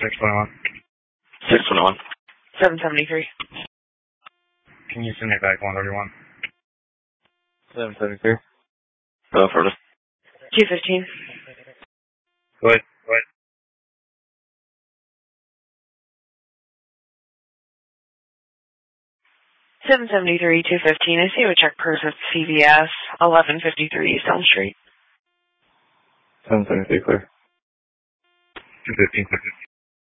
621. 621. 773. Can you send me back 131? 773. Affirmative. 215. Good. 773, 215. I see a check purse at CVS, 1153 East Elm Street. 773 clear. 215.